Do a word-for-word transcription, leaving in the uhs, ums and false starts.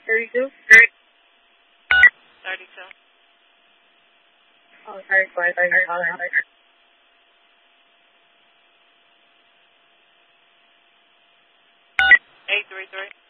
thirty-two? thirty-two. Oh, sorry, sorry, sorry, sorry, sorry. eight three three.